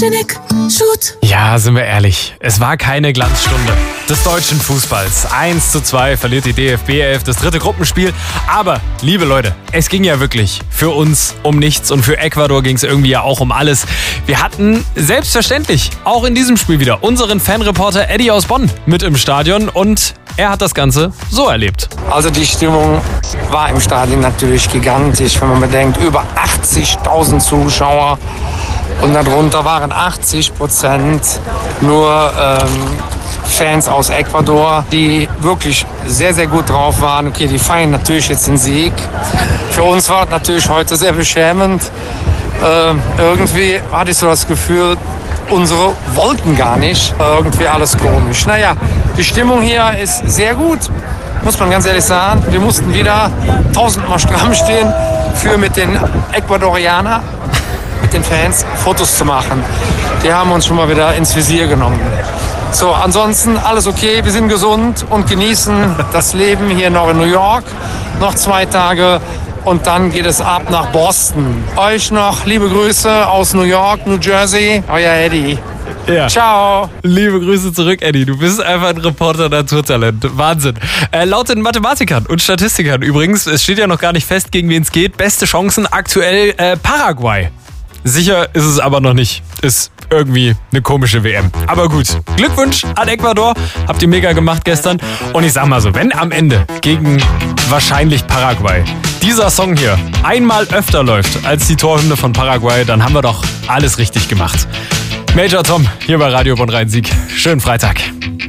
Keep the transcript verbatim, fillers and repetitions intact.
Stinek, shoot. Ja, sind wir ehrlich, es war keine Glanzstunde des deutschen Fußballs. eins zu zwei verliert die D F B elf das dritte Gruppenspiel. Aber, liebe Leute, es ging ja wirklich für uns um nichts und für Ecuador ging es irgendwie ja auch um alles. Wir hatten selbstverständlich auch in diesem Spiel wieder unseren Fanreporter Eddie aus Bonn mit im Stadion und er hat das Ganze so erlebt. Also die Stimmung war im Stadion natürlich gigantisch, wenn man bedenkt, über achtzigtausend Zuschauer und darunter waren achtzig Prozent nur ähm, Fans aus Ecuador, die wirklich sehr, sehr gut drauf waren. Okay, die feiern natürlich jetzt den Sieg. Für uns war es natürlich heute sehr beschämend. Äh, irgendwie hatte ich so das Gefühl, unsere wollten gar nicht. Irgendwie alles komisch. Naja, die Stimmung hier ist sehr gut, muss man ganz ehrlich sagen. Wir mussten wieder tausendmal stramm stehen, für mit den Ecuadorianern, mit den Fans Fotos zu machen. Die haben uns schon mal wieder ins Visier genommen. So, ansonsten alles okay, wir sind gesund und genießen das Leben hier noch in New York. Noch zwei Tage und dann geht es ab nach Boston. Euch noch liebe Grüße aus New York, New Jersey, euer Eddie. Ja. Ciao. Liebe Grüße zurück, Eddie. Du bist einfach ein Reporter Naturtalent. Wahnsinn. Äh, laut den Mathematikern und Statistikern übrigens, es steht ja noch gar nicht fest, gegen wen es geht. Beste Chancen aktuell äh, Paraguay. Sicher ist es aber noch nicht. Ist irgendwie eine komische W M. Aber gut, Glückwunsch an Ecuador. Habt ihr mega gemacht gestern. Und ich sag mal so, wenn am Ende gegen wahrscheinlich Paraguay dieser Song hier einmal öfter läuft als die Torhymne von Paraguay, dann haben wir doch alles richtig gemacht. Major Tom hier bei Radio Bonn Rhein-Sieg. Schönen Freitag.